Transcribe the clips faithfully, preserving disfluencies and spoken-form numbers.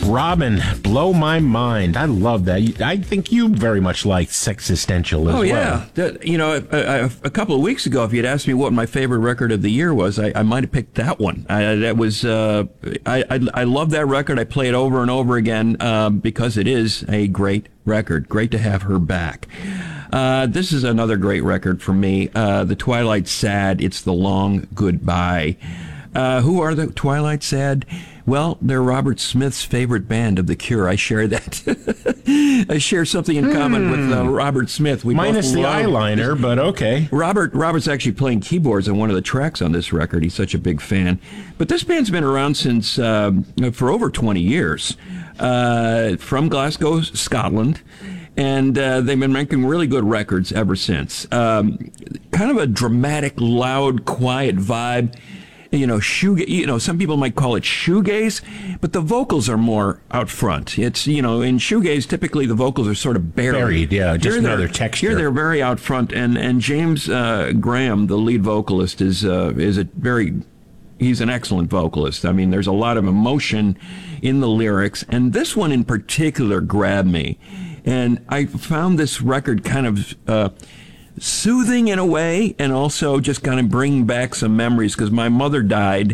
Robin, Blow My Mind. I love that. I think you very much like Sexistential as well. Oh, yeah. That, you know, a, a, a couple of weeks ago, if you'd asked me what my favorite record of the year was, I, I might have picked that one. I, that was, uh, I, I, I love that record. I play it over and over again uh, because it is a great record. Great to have her back. Uh, this is another great record for me. Uh, the Twilight Sad, It's the Long Goodbye. Uh, who are the Twilight Sad? Well, they're Robert Smith's favorite band of The Cure. I share that. I share something in common with uh, Robert Smith. We Minus both the love eyeliner, but okay. Robert Robert's actually playing keyboards on one of the tracks on this record. He's such a big fan. But this band's been around since uh, for over twenty years, uh, from Glasgow, Scotland. And uh, they've been making really good records ever since. Um, kind of a dramatic, loud, quiet vibe. You know, shoe. You know, some people might call it shoegaze, but the vocals are more out front. It's, you know, in shoegaze, typically the vocals are sort of buried. Buried, yeah, just Here another they're- texture. Here they're very out front, and and James uh, Graham, the lead vocalist, is uh, is a very he's an excellent vocalist. I mean, there's a lot of emotion in the lyrics, and this one in particular grabbed me, and I found this record kind of Uh, soothing in a way, and also just kind of bringing back some memories, because my mother died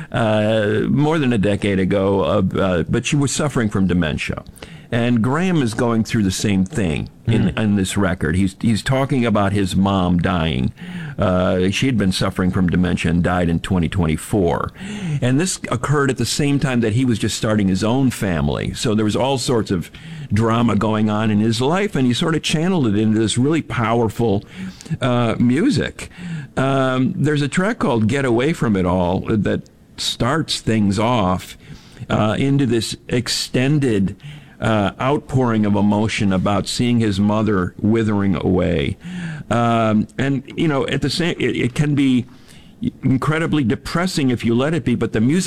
uh, more than a decade ago, of, uh, but she was suffering from dementia. And Graham is going through the same thing in, in this record. He's he's talking about his mom dying. Uh, she had been suffering from dementia and died in twenty twenty-four. And this occurred at the same time that he was just starting his own family. So there was all sorts of drama going on in his life, and he sort of channeled it into this really powerful uh, music. Um, there's a track called Get Away From It All that starts things off uh, into this extended Uh, outpouring of emotion about seeing his mother withering away. Um, and, you know, at the same, it, it can be incredibly depressing if you let it be, but the music